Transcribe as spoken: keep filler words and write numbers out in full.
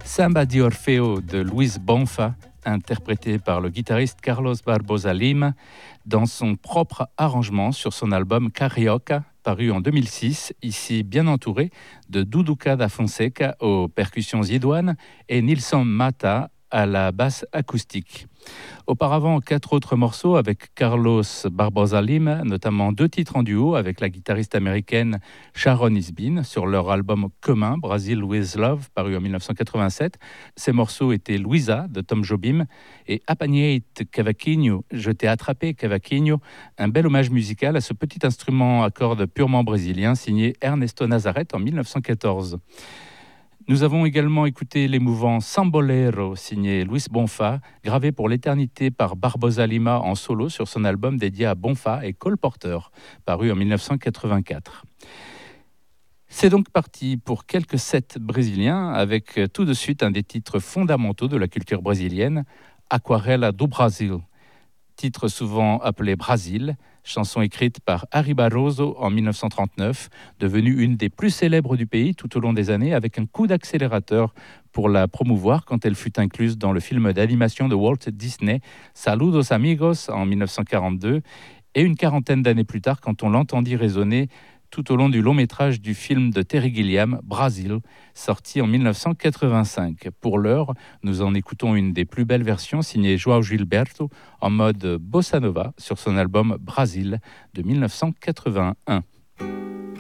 Samba di Orfeo de Luis Bonfa, interprété par le guitariste Carlos Barbosa Lima, dans son propre arrangement sur son album Carioca, paru en deux mille six, ici bien entouré de Duduca da Fonseca aux percussions idoines et Nilson Mata à la basse acoustique. Auparavant, quatre autres morceaux avec Carlos Barbosa Lima, notamment deux titres en duo avec la guitariste américaine Sharon Isbin sur leur album commun Brazil with Love, paru en dix-neuf cent quatre-vingt-sept. Ces morceaux étaient Luisa de Tom Jobim et Apanhei-te Cavaquinho, Je t'ai attrapé Cavaquinho, un bel hommage musical à ce petit instrument à cordes purement brésilien signé Ernesto Nazareth en dix-neuf cent quatorze. Nous avons également écouté l'émouvant Sambolero, signé Luis Bonfa, gravé pour l'éternité par Barbosa Lima en solo sur son album dédié à Bonfa et Cole Porter, paru en dix-neuf cent quatre-vingt-quatre. C'est donc parti pour quelques sets brésiliens, avec tout de suite un des titres fondamentaux de la culture brésilienne, Aquarela do Brasil. Titre souvent appelé Brasil, chanson écrite par Harry Barroso en dix-neuf cent trente-neuf, devenue une des plus célèbres du pays tout au long des années, avec un coup d'accélérateur pour la promouvoir quand elle fut incluse dans le film d'animation de Walt Disney, Saludos Amigos en dix-neuf cent quarante-deux, et une quarantaine d'années plus tard quand on l'entendit résonner tout au long du long métrage du film de Terry Gilliam, Brasil, sorti en dix-neuf cent quatre-vingt-cinq. Pour l'heure, nous en écoutons une des plus belles versions signée João Gilberto en mode bossa nova sur son album Brasil de dix-neuf cent quatre-vingt-un.